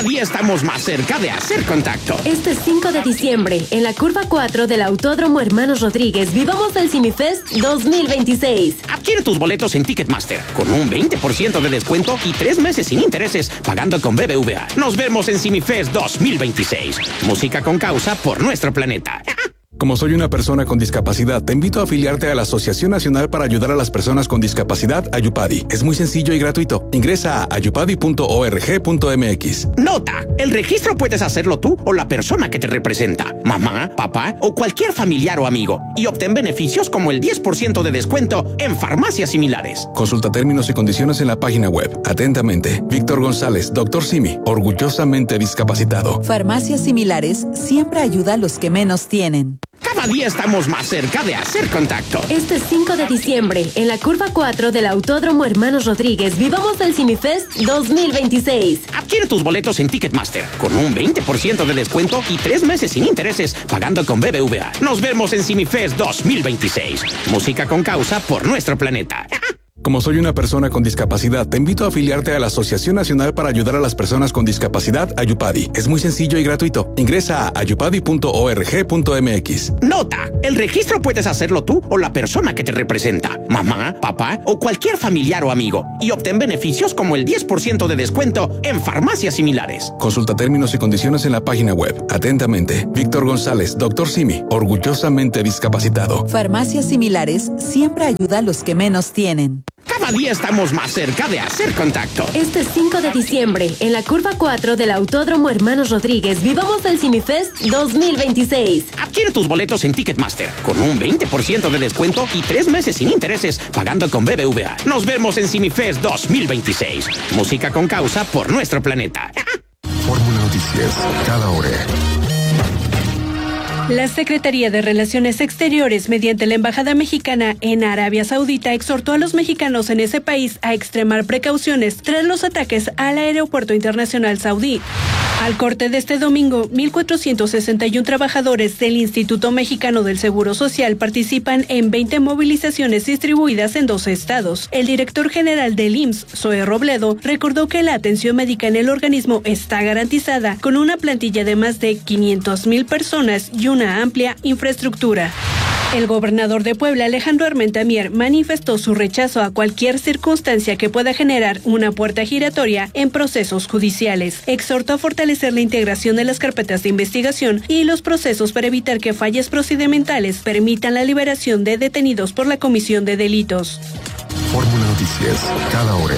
día estamos más cerca de hacer contacto. Este 5 de diciembre, en la curva 4 del Autódromo Hermanos Rodríguez, vivamos el CineFest 2026. Adquiere tus boletos en Ticketmaster con un 20% de descuento y 3 meses sin intereses pagando con BBVA. Nos vemos en CineFest 2026. Música con causa por nuestro planeta. Como soy una persona con discapacidad, te invito a afiliarte a la Asociación Nacional para Ayudar a las Personas con Discapacidad, Ayupadi. Es muy sencillo y gratuito. Ingresa a ayupadi.org.mx. Nota: el registro puedes hacerlo tú o la persona que te representa, mamá, papá o cualquier familiar o amigo, y obtén beneficios como el 10% de descuento en farmacias similares. Consulta términos y condiciones en la página web. Atentamente, Víctor González, Dr. Simi, orgullosamente discapacitado. Farmacias Similares siempre ayuda a los que menos tienen. Cada día estamos más cerca de hacer contacto. Este 5 de diciembre, en la curva 4 del Autódromo Hermanos Rodríguez, vivamos el CineFest 2026. Adquiere tus boletos en Ticketmaster con un 20% de descuento y 3 meses sin intereses pagando con BBVA. Nos vemos en CineFest 2026. Música con causa por nuestro planeta. Como soy una persona con discapacidad, te invito a afiliarte a la Asociación Nacional para Ayudar a las Personas con Discapacidad, Ayupadi. Es muy sencillo y gratuito. Ingresa a ayupadi.org.mx. Nota: el registro puedes hacerlo tú o la persona que te representa, mamá, papá o cualquier familiar o amigo, y obtén beneficios como el 10% de descuento en farmacias similares. Consulta términos y condiciones en la página web. Atentamente, Víctor González, Dr. Simi, orgullosamente discapacitado. Farmacias Similares siempre ayuda a los que menos tienen. Cada día estamos más cerca de hacer contacto. Este 5 de diciembre, en la curva 4 del Autódromo Hermanos Rodríguez, vivamos el CineFest 2026. Adquiere tus boletos en Ticketmaster con un 20% de descuento y 3 meses sin intereses pagando con BBVA. Nos vemos en CineFest 2026. Música con causa por nuestro planeta. Fórmula Noticias, cada hora. La Secretaría de Relaciones Exteriores, mediante la Embajada Mexicana en Arabia Saudita, exhortó a los mexicanos en ese país a extremar precauciones tras los ataques al aeropuerto internacional saudí. Al corte de este domingo, 1,461 trabajadores del Instituto Mexicano del Seguro Social participan en 20 movilizaciones distribuidas en 12 estados. El director general del IMSS, Zoe Robledo, recordó que la atención médica en el organismo está garantizada con una plantilla de más de 500,000 personas y una amplia infraestructura. El gobernador de Puebla, Alejandro Armenta Mier, manifestó su rechazo a cualquier circunstancia que pueda generar una puerta giratoria en procesos judiciales. Exhortó a fortalecer la integración de las carpetas de investigación y los procesos para evitar que fallas procedimentales permitan la liberación de detenidos por la comisión de delitos. Fórmula Noticias, cada hora.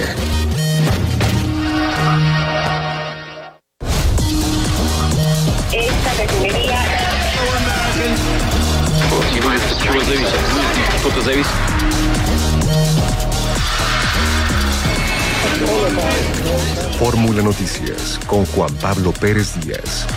Esta refinería... Fórmula Noticias con Juan Pablo Pérez Díaz.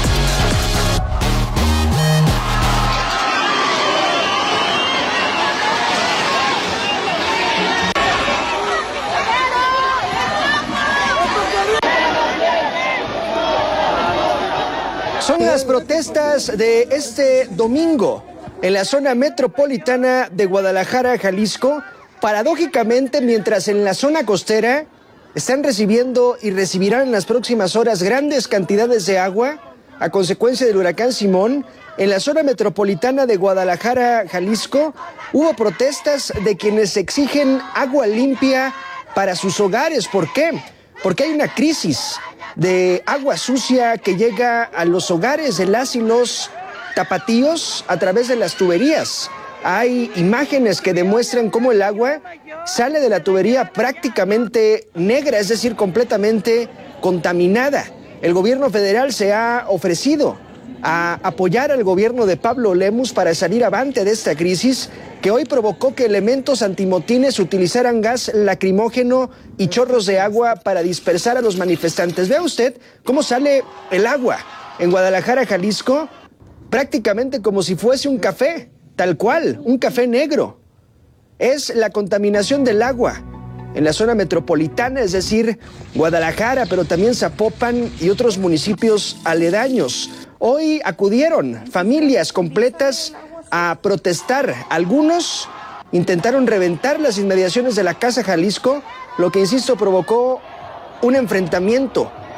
Son las protestas de este domingo en la zona metropolitana de Guadalajara, Jalisco. Paradójicamente, mientras en la zona costera están recibiendo y recibirán en las próximas horas grandes cantidades de agua a consecuencia del huracán Simón, en la zona metropolitana de Guadalajara, Jalisco, hubo protestas de quienes exigen agua limpia para sus hogares. ¿Por qué? Porque hay una crisis de agua sucia que llega a los hogares de las y los tapatíos a través de las tuberías. Hay imágenes que demuestran cómo el agua sale de la tubería prácticamente negra, es decir, completamente contaminada. El gobierno federal se ha ofrecido a apoyar al gobierno de Pablo Lemus para salir avante de esta crisis que hoy provocó que elementos antimotines utilizaran gas lacrimógeno y chorros de agua para dispersar a los manifestantes. Vea usted cómo sale el agua en Guadalajara, Jalisco, prácticamente como si fuese un café, tal cual, un café negro. Es la contaminación del agua en la zona metropolitana, es decir, Guadalajara, pero también Zapopan y otros municipios aledaños. Hoy acudieron familias completas a protestar. Algunos intentaron reventar las inmediaciones de la Casa Jalisco, lo que, insisto, provocó un enfrentamiento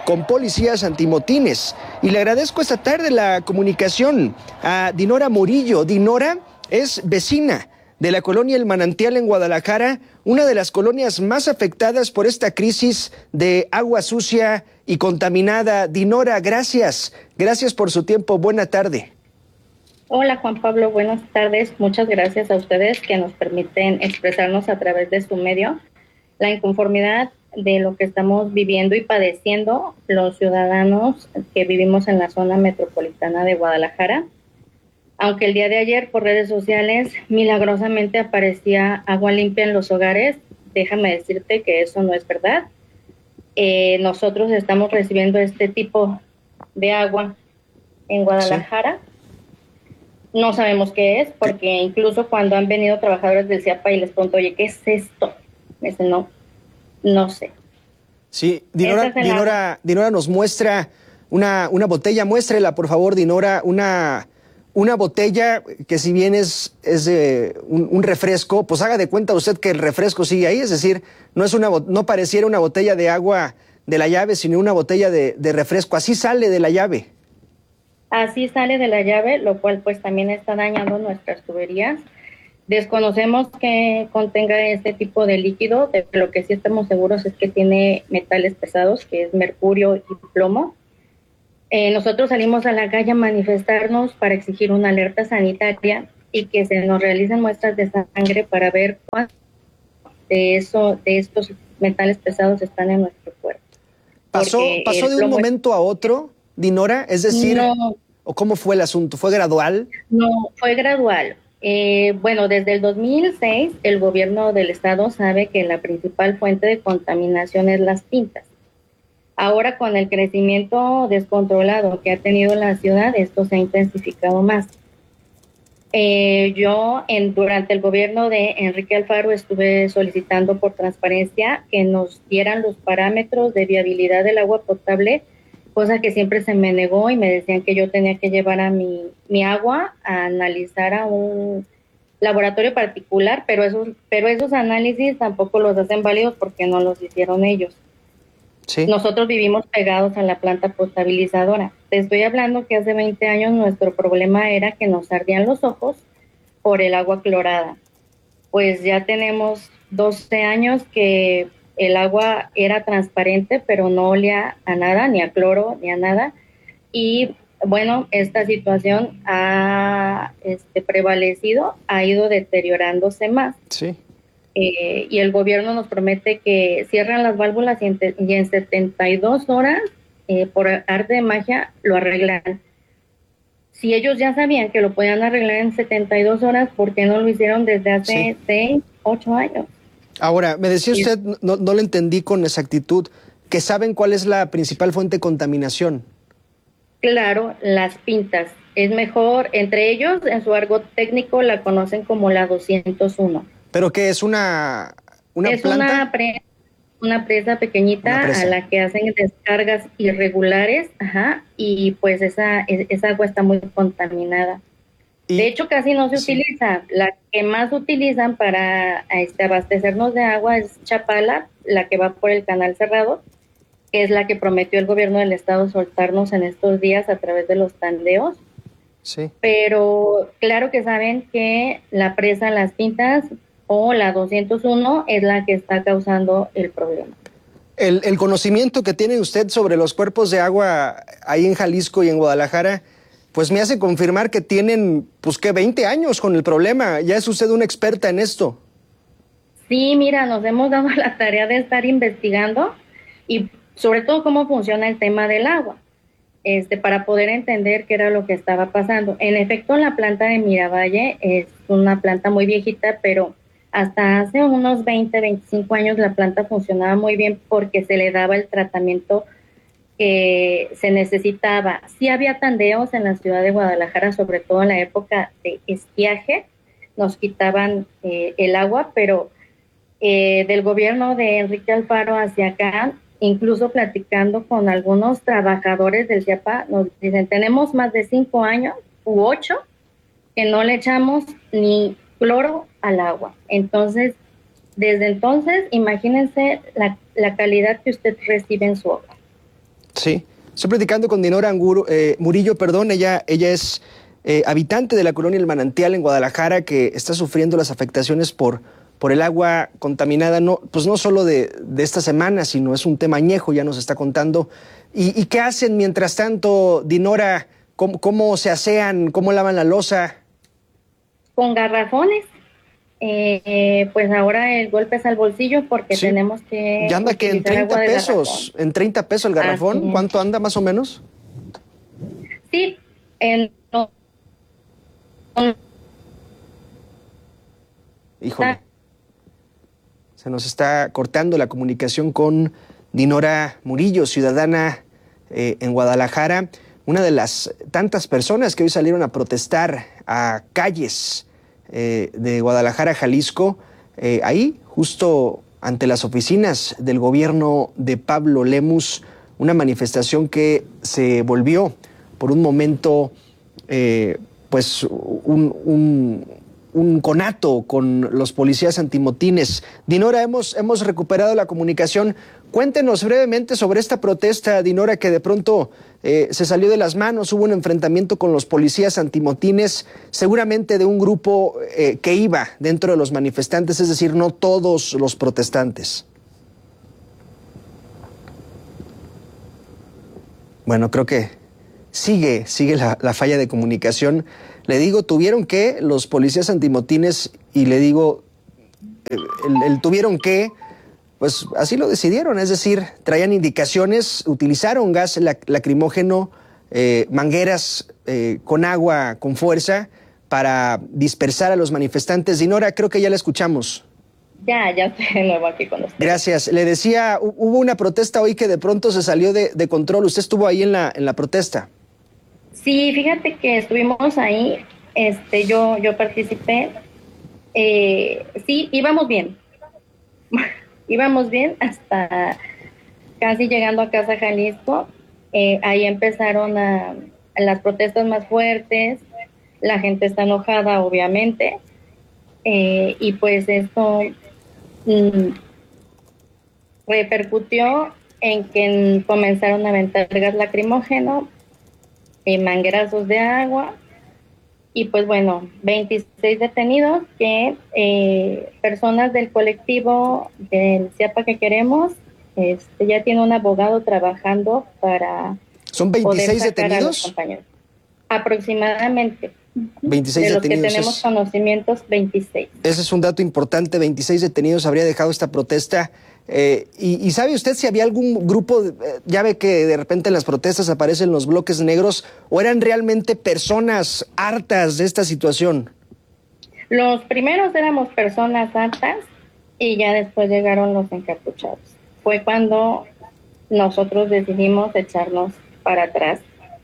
con policías antimotines. Y le agradezco esta tarde la comunicación a Dinora Murillo. Dinora es vecina de la colonia El Manantial en Guadalajara, una de las colonias más afectadas por esta crisis de agua sucia y contaminada. Dinora, gracias. Gracias por su tiempo. Buena tarde. Hola Juan Pablo, buenas tardes. Muchas gracias a ustedes que nos permiten expresarnos a través de su medio la inconformidad de lo que estamos viviendo y padeciendo los ciudadanos que vivimos en la zona metropolitana de Guadalajara. Aunque el día de ayer por redes sociales milagrosamente aparecía agua limpia en los hogares, déjame decirte que eso no es verdad. Nosotros estamos recibiendo este tipo de agua en Guadalajara. Sí. No sabemos qué es, porque incluso cuando han venido trabajadores del CIAPA y les pregunto, oye, ¿qué es esto? Me dicen, no sé. Sí, Dinora nos muestra una botella. Muéstrela, por favor, Dinora, una botella que si bien es un refresco, pues haga de cuenta usted que el refresco sigue ahí, es decir, no pareciera una botella de agua de la llave, sino una botella de refresco. Así sale de la llave. Así sale de la llave, lo cual pues también está dañando nuestras tuberías. Desconocemos que contenga este tipo de líquido, de lo que sí estamos seguros es que tiene metales pesados, que es mercurio y plomo. Nosotros salimos a la calle a manifestarnos para exigir una alerta sanitaria y que se nos realicen muestras de sangre para ver cuánto de estos metales pesados están en nuestro cuerpo. ¿Pasó de un momento a otro, Dinora? Es decir, no, ¿o cómo fue el asunto? ¿Fue gradual? No, fue gradual. Bueno, desde el 2006 el gobierno del estado sabe que la principal fuente de contaminación es las pintas. Ahora con el crecimiento descontrolado que ha tenido la ciudad, esto se ha intensificado más. Durante el gobierno de Enrique Alfaro estuve solicitando por transparencia que nos dieran los parámetros de viabilidad del agua potable, cosa que siempre se me negó y me decían que yo tenía que llevar a mi agua a analizar a un laboratorio particular, pero esos análisis tampoco los hacen válidos porque no los hicieron ellos. Sí. Nosotros vivimos pegados a la planta potabilizadora. Te estoy hablando que hace 20 años nuestro problema era que nos ardían los ojos por el agua clorada. Pues ya tenemos 12 años que el agua era transparente, pero no olía a nada, ni a cloro, ni a nada. Y bueno, esta situación ha prevalecido, ha ido deteriorándose más. Sí. Y el gobierno nos promete que cierran las válvulas y en 72 horas, por arte de magia, lo arreglan. Si ellos ya sabían que lo podían arreglar en 72 horas, ¿por qué no lo hicieron desde hace 6, 8 años? Ahora, me decía usted, no lo entendí con exactitud, que saben cuál es la principal fuente de contaminación. Claro, las pintas. Es mejor, entre ellos, en su argot técnico, la conocen como la 201. ¿Pero qué es una planta? Una presa pequeñita a la que hacen descargas irregulares, y pues esa agua está muy contaminada. De hecho, casi no se utiliza. La que más utilizan para abastecernos de agua es Chapala, la que va por el Canal Cerrado, que es la que prometió el gobierno del estado soltarnos en estos días a través de los tandeos. Sí. Pero claro que saben que la presa Las Pintas o la 201 es la que está causando el problema. El conocimiento que tiene usted sobre los cuerpos de agua ahí en Jalisco y en Guadalajara, pues me hace confirmar que tienen, 20 años con el problema. Ya es usted una experta en esto. Sí, mira, nos hemos dado la tarea de estar investigando y sobre todo cómo funciona el tema del agua, para poder entender qué era lo que estaba pasando. En efecto, la planta de Miravalle es una planta muy viejita, pero hasta hace unos 20, 25 años la planta funcionaba muy bien porque se le daba el tratamiento que se necesitaba. Sí había tandeos en la ciudad de Guadalajara, sobre todo en la época de estiaje, nos quitaban el agua, pero del gobierno de Enrique Alfaro hacia acá, incluso platicando con algunos trabajadores del CIAPA, nos dicen, tenemos más de 5 años u 8 que no le echamos ni cloro al agua. Entonces, desde entonces, imagínense la calidad que usted recibe en su hogar. Sí, estoy platicando con Dinora Murillo, ella es habitante de la colonia El Manantial en Guadalajara, que está sufriendo las afectaciones por el agua contaminada, no solo de esta semana, sino es un tema añejo, ya nos está contando. ¿Y qué hacen mientras tanto, Dinora? ¿Cómo se asean? ¿Cómo lavan la loza? Con garrafones. Pues ahora el golpe es al bolsillo porque sí. Tenemos que... Ya anda que en 30 pesos, en 30 pesos el garrafón. ¿Cuánto anda más o menos? Sí, Híjole, se nos está cortando la comunicación con Dinora Murillo, ciudadana en Guadalajara, una de las tantas personas que hoy salieron a protestar a calles de Guadalajara, Jalisco, ahí justo ante las oficinas del gobierno de Pablo Lemus, una manifestación que se volvió por un momento pues un conato con los policías antimotines. Dinora, hemos recuperado la comunicación. Cuéntenos brevemente sobre esta protesta, Dinora, que de pronto se salió de las manos, hubo un enfrentamiento con los policías antimotines, seguramente de un grupo que iba dentro de los manifestantes, es decir, no todos los protestantes. Bueno, creo que sigue la falla de comunicación. Le digo, tuvieron que los policías antimotines, y le digo, tuvieron que, pues así lo decidieron, es decir, traían indicaciones, utilizaron gas lacrimógeno, mangueras con agua, con fuerza, para dispersar a los manifestantes. Dinora, creo que ya la escuchamos. Ya estoy de nuevo aquí con ustedes. Gracias. Le decía, hubo una protesta hoy que de pronto se salió de control. ¿Usted estuvo ahí en la protesta? Sí, fíjate que estuvimos ahí, yo participé, sí, íbamos bien hasta casi llegando a Casa Jalisco, ahí empezaron las protestas más fuertes, la gente está enojada obviamente, y pues esto repercutió en que comenzaron a aventar gas lacrimógeno, manguerazos de agua, y pues bueno, 26 detenidos que personas del colectivo del CIAPA que queremos, ya tiene un abogado trabajando para... ¿Son 26 detenidos? Aproximadamente. 26 de los detenidos. Que tenemos conocimientos, 26. Ese es un dato importante, 26 detenidos habría dejado esta protesta. ¿Y sabe usted si había algún grupo, ya ve que de repente en las protestas aparecen los bloques negros, o eran realmente personas hartas de esta situación? Los primeros éramos personas hartas y ya después llegaron los encapuchados. Fue cuando nosotros decidimos echarnos para atrás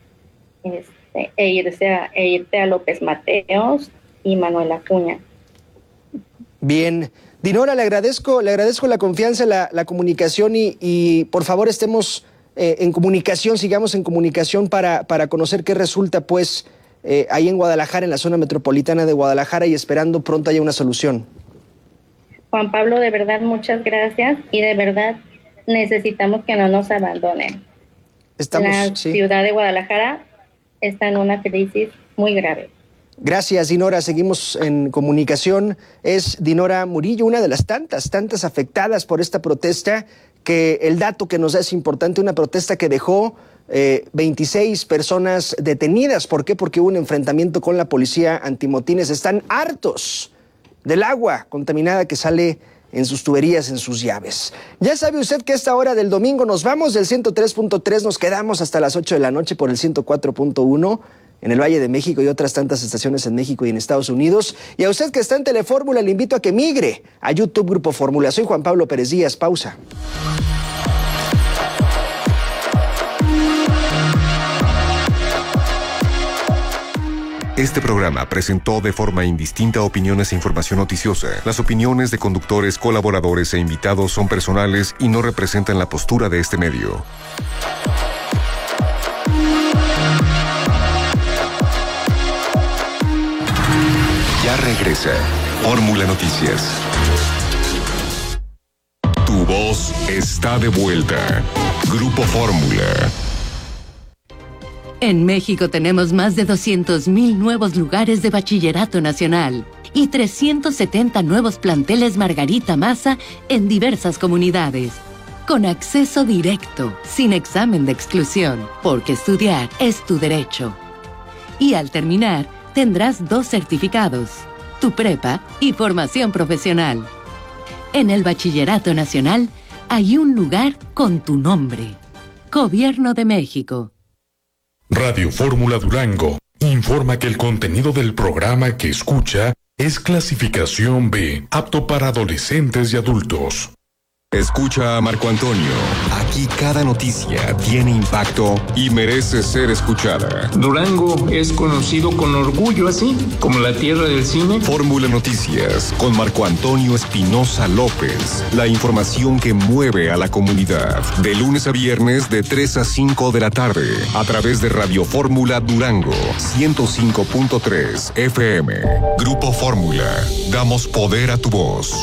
e irte a López Mateos y Manuel Acuña. Bien. Dinora, le agradezco la confianza, la comunicación y por favor estemos en comunicación, sigamos en comunicación para conocer qué resulta pues ahí en Guadalajara, en la zona metropolitana de Guadalajara, y esperando pronto haya una solución. Juan Pablo, de verdad muchas gracias, y de verdad necesitamos que no nos abandonen. La ciudad de Guadalajara está en una crisis muy grave. Gracias, Dinora. Seguimos en comunicación. Es Dinora Murillo, una de las tantas afectadas por esta protesta, que el dato que nos da es importante, una protesta que dejó 26 personas detenidas. ¿Por qué? Porque hubo un enfrentamiento con la policía antimotines. Están hartos del agua contaminada que sale en sus tuberías, en sus llaves. Ya sabe usted que a esta hora del domingo nos vamos del 103.3, nos quedamos hasta las 8 de la noche por el 104.1 en el Valle de México y otras tantas estaciones en México y en Estados Unidos. Y a usted que está en Telefórmula, le invito a que migre a YouTube Grupo Fórmula. Soy Juan Pablo Pérez Díaz. Pausa. Este programa presentó de forma indistinta opiniones e información noticiosa. Las opiniones de conductores, colaboradores e invitados son personales y no representan la postura de este medio. Ya regresa Fórmula Noticias. Tu voz está de vuelta. Grupo Fórmula. En México tenemos más de 200,000 nuevos lugares de bachillerato nacional y 370 nuevos planteles Margarita Maza en diversas comunidades. Con acceso directo, sin examen de exclusión, porque estudiar es tu derecho. Y al terminar, tendrás 2 certificados, tu prepa y formación profesional. En el Bachillerato Nacional hay un lugar con tu nombre. Gobierno de México. Radio Fórmula Durango informa que el contenido del programa que escucha es clasificación B, apto para adolescentes y adultos. Escucha a Marco Antonio. Aquí cada noticia tiene impacto y merece ser escuchada. Durango es conocido con orgullo así, como la tierra del cine. Fórmula Noticias con Marco Antonio Espinosa López. La información que mueve a la comunidad. De lunes a viernes de 3 a 5 de la tarde. A través de Radio Fórmula Durango 105.3 FM. Grupo Fórmula. Damos poder a tu voz.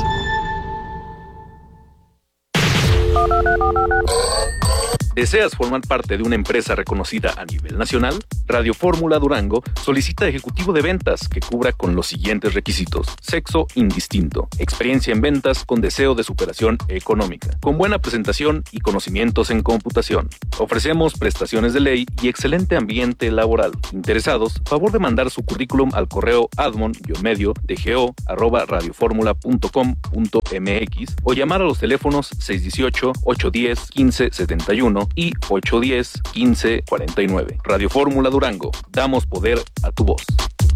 ¿Deseas formar parte de una empresa reconocida a nivel nacional? Radio Fórmula Durango solicita ejecutivo de ventas que cubra con los siguientes requisitos: sexo indistinto, experiencia en ventas con deseo de superación económica, con buena presentación y conocimientos en computación. Ofrecemos prestaciones de ley y excelente ambiente laboral. Interesados, favor de mandar su currículum al correo admon-dgo@radioformula.com.mx o llamar a los teléfonos 618-810-1571 y 810-1549. Radio Fórmula Durango. Damos poder a tu voz.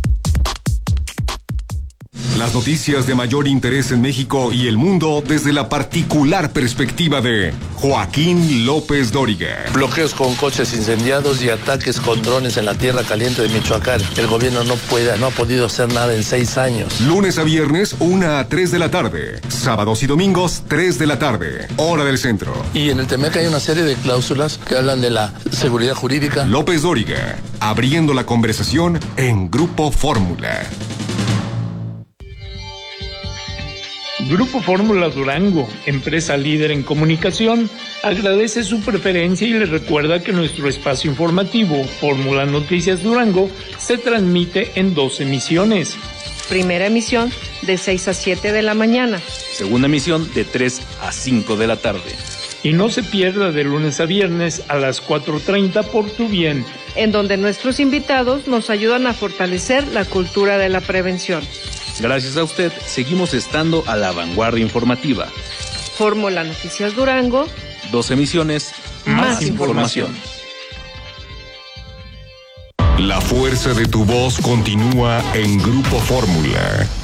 Las noticias de mayor interés en México y el mundo desde la particular perspectiva de Joaquín López Dóriga. Bloqueos con coches incendiados y ataques con drones en la tierra caliente de Michoacán. El gobierno no ha podido hacer nada en 6 años. Lunes a viernes, 1 a 3 de la tarde. Sábados y domingos, 3 de la tarde. Hora del centro. Y en el TEMEC hay una serie de cláusulas que hablan de la seguridad jurídica. López Dóriga, abriendo la conversación en Grupo Fórmula. Grupo Fórmula Durango, empresa líder en comunicación, agradece su preferencia y le recuerda que nuestro espacio informativo Fórmula Noticias Durango se transmite en 2 emisiones. Primera emisión de 6 a 7 de la mañana. Segunda emisión de 3 a 5 de la tarde. Y no se pierda de lunes a viernes a las 4:30 por tu bien, en donde nuestros invitados nos ayudan a fortalecer la cultura de la prevención. Gracias a usted, seguimos estando a la vanguardia informativa. Fórmula Noticias Durango. 2 emisiones, más información. La fuerza de tu voz continúa en Grupo Fórmula.